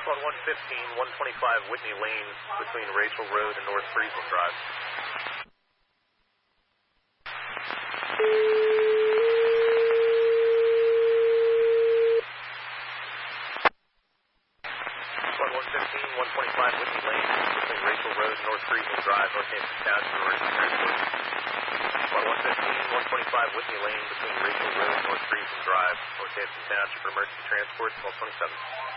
Squad 115, 125 Whitney Lane between Rachel Road and North Friesland Drive. Squad 115, 125 Whitney Lane between Rachel Road and North Friesland Drive, Northampton Township, emergency transport. Squad 115, 125 Whitney Lane between Rachel Road and North Friesland Drive, Northampton Township, emergency transport, 1227.